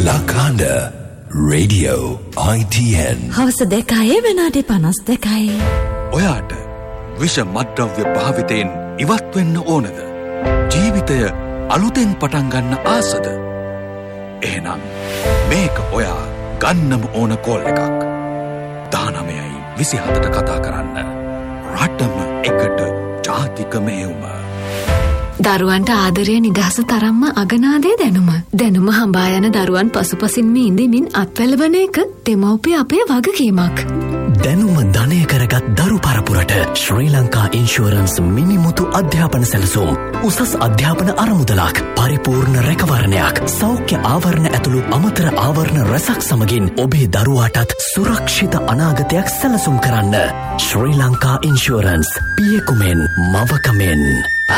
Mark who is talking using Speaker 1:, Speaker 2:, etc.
Speaker 1: Lakanda Radio ITN.
Speaker 2: හවස 2 විනාඩි 52.
Speaker 3: ඔයාට විෂ මත්ද්‍රව්‍ය භාවිතයෙන් ඉවත් වෙන්න ඕනද? ජීවිතය අලුතෙන් පටන් ගන්න ආසද? එහෙනම් මේක ඔයා ගන්නම ඕන කෝල් එකක්. 19:27ට කතා කරන්න. රටම එකට ජාතික මෙහෙයුම.
Speaker 4: දරුවන්ට ආදරය නිදහස තරම්ම අගනාදේ දැනුම හඹා යන දරුවන් පසුපසින්ම ඉඳමින් අත්වැළවන එක දෙමව්පිය අපේ වගකීමක්.
Speaker 5: දැනුම ධනය කරගත් දරු පරපුරට ශ්‍රී ලංකා ඉන්ෂුරන්ස් මිනිමුතු අධ්‍යාපන සැලසුම්, උසස් අධ්‍යාපන අරමුදලක්, පරිපූර්ණ රැකවරණයක්, සෞඛ්‍ය ආවරණ ඇතුළු අමතර ආවරණ රැසක් සමගින් ඔබේ දරුවාටත් සුරක්ෂිත අනාගතයක් සැලසුම් කරන්න. ශ්‍රී ලංකා ඉන්ෂුරන්ස්, පියකුමෙන් මවකමෙන්.